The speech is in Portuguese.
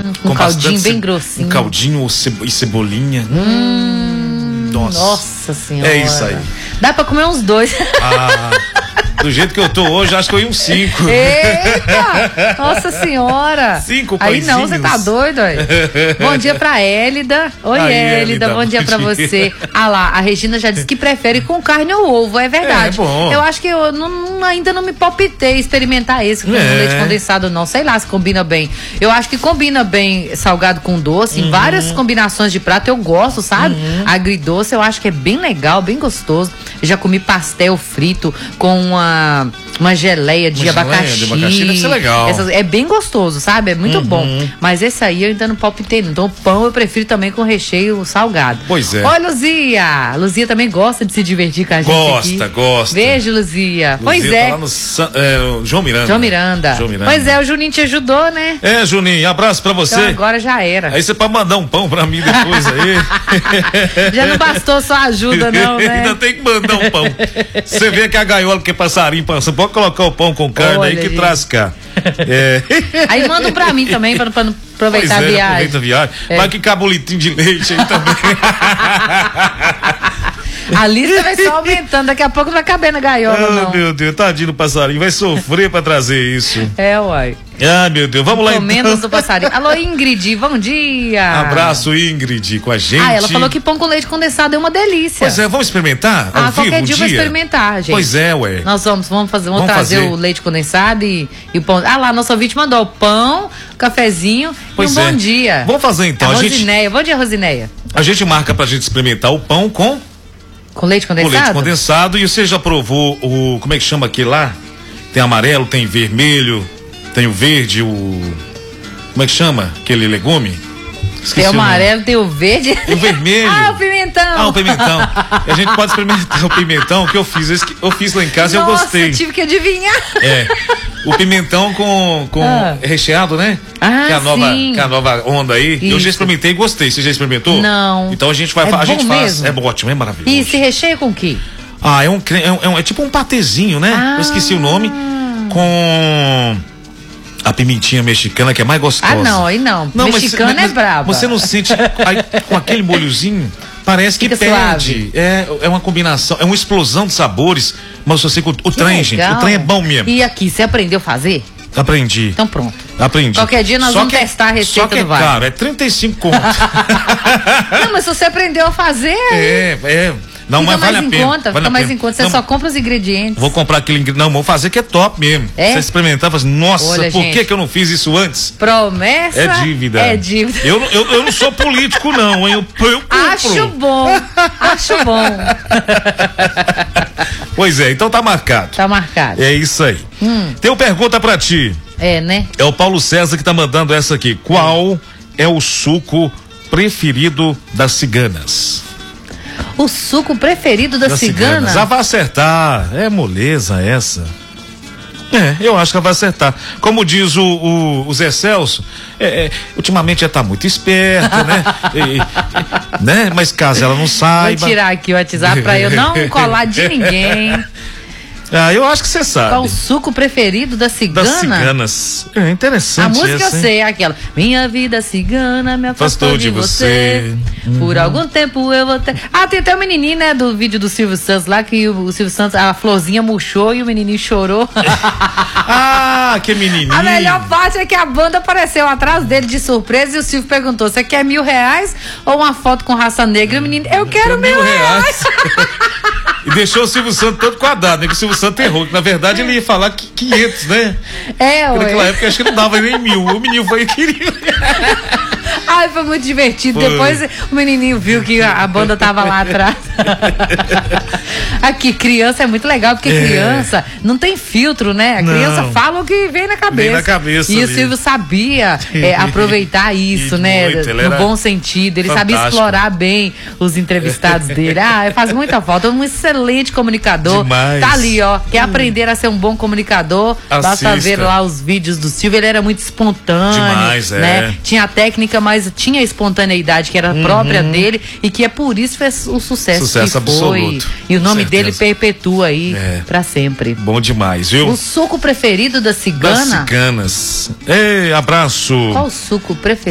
Um caldinho bem grossinho. Um caldinho e cebolinha. Nossa senhora. É isso aí. Dá pra comer uns 2. Do jeito que eu tô hoje, acho que eu ia uns 5. Eita! Nossa senhora! 5 Aí pãezinhos. não, você tá doido, aí. Bom dia pra Élida. Oi, Élida, bom dia pra você. Ah lá, a Regina já disse que prefere com carne ou ovo, é verdade. Bom. Eu acho que eu ainda não me palpitei experimentar esse com leite condensado, não. Sei lá se combina bem. Eu acho que combina bem salgado com doce. Em várias combinações de prato eu gosto, sabe? Agridoce eu acho que é bem legal, bem gostoso. Eu já comi pastel frito com uma geleia de abacaxi. Deve ser legal. É bem gostoso, sabe? É muito bom. Mas esse aí eu ainda não palpitei. Então o pão eu prefiro também com recheio salgado. Pois é. Oi, Luzia! Luzia também gosta de se divertir com a gente aqui. Gosta. Beijo, Luzia. Pois Luzia é. Tá lá no João Miranda. João Miranda. Pois é, o Juninho te ajudou, né? Juninho, abraço pra você. Então agora já era. Aí você pode mandar um pão pra mim depois aí. Já não bastou só ajuda, não, né? Ainda tem que mandar um pão. Você vê que a gaiola que é passarinho, você pode colocar o pão com carne. Olha aí que gente. Traz cá. Aí manda um pra mim também, pra não aproveitar a viagem. Aproveita a viagem. Vai que cabe um litrinho de leite aí também. A lista vai só aumentando, daqui a pouco não vai caber na gaiola, não. Meu Deus, tadinho do passarinho, vai sofrer pra trazer isso. Uai. Meu Deus, vamos lá então. Do passarinho. Alô, Ingrid, bom dia. Abraço, Ingrid, com a gente. Ela falou que pão com leite condensado é uma delícia. Pois é, vamos experimentar? Qualquer dia eu vou experimentar, gente. Pois é, ué. Nós vamos trazer o leite condensado e o pão. Lá, nosso ouvinte mandou o pão, o cafezinho e um bom dia. Vamos fazer então. A Rosineia, bom dia, Rosineia. A gente marca pra gente experimentar o pão com leite condensado? Com leite condensado. E você já provou como é que chama aquele lá? Tem amarelo, tem vermelho, tem o verde, como é que chama aquele legume? Esqueci. Tem o amarelo, tem o verde. E o vermelho. O pimentão. O pimentão. E a gente pode experimentar o pimentão que eu fiz lá em casa. Nossa, e eu gostei. Eu tive que adivinhar. O pimentão com recheado, né? Que é a nova onda aí. Isso. Eu já experimentei e gostei. Você já experimentou? Não. Então a gente vai a gente faz. Mesmo? É ótimo, é maravilhoso. E se recheia com o quê? É tipo um patezinho, né? Eu esqueci o nome. Com a pimentinha mexicana, que é mais gostosa. Não, aí não. Mexicana é braba. Você não sente com aquele molhozinho, parece que perde. Suave. É uma combinação, é uma explosão de sabores. Mas você o trem, gente, o trem é bom mesmo. E aqui, você aprendeu a fazer? Aprendi. Então pronto. Aprendi. Qualquer dia nós vamos testar a receita só que do Vai. Cara, é 35 conto. Não, mas se você aprendeu a fazer... Não, mas vale a pena. Fica mais em conta. Você só compra os ingredientes. Vou comprar aquele ingrediente. Não, vou fazer que é top mesmo. Você experimentar, falar assim, nossa, olha, por que eu não fiz isso antes? Promessa é dívida. É dívida. Eu não sou político, não, hein? Eu compro. Acho bom. Pois é, então tá marcado. Tá marcado. É isso aí. Tem uma pergunta pra ti. Né? É o Paulo César que tá mandando essa aqui. Qual é o suco preferido das ciganas? O suco preferido da cigana? Já vai acertar. É moleza essa. Eu acho que ela vai acertar. Como diz o Zé Celso, ultimamente já tá muito esperto, né? Né? Mas caso ela não saiba. Vou tirar aqui o WhatsApp pra eu não colar de ninguém. Eu acho que você sabe. Qual o suco preferido da cigana? Das ciganas. É interessante. A música eu sei, é aquela. Minha vida cigana me afastou de você. Por algum tempo eu vou ter. Tem até o menininho, né, do vídeo do Silvio Santos lá, que o Silvio Santos, a florzinha murchou e o menininho chorou. Que menininho. A melhor parte é que a banda apareceu atrás dele de surpresa e o Silvio perguntou: você quer R$1.000 ou uma foto com raça negra? E o menino, eu quero R$1.000. E deixou o Silvio Santos todo quadrado, né? Que o Silvio Santos errou. Que na verdade ele ia falar 500, né? Naquela época acho que não dava nem 1.000. O menino foi e queria. Foi muito divertido. Depois o menininho viu que a banda tava lá atrás. Aqui, criança é muito legal, porque criança não tem filtro, né? A criança fala o que vem na cabeça. Vem na cabeça. E o Silvio sabia aproveitar isso, né? No bom sentido. Ele sabia explorar bem os entrevistados dele. Faz muita falta. Um excelente comunicador. Demais. Tá ali, ó. Quer aprender a ser um bom comunicador? Basta ver lá os vídeos do Silvio. Ele era muito espontâneo. Demais, né? Tinha a técnica, mas tinha a espontaneidade que era própria dele e que é por isso fez o sucesso que absoluto. Foi. E o nome dele perpetua aí pra sempre. Bom demais, viu? O suco preferido da cigana? Das ciganas. Abraço. Qual o suco preferido?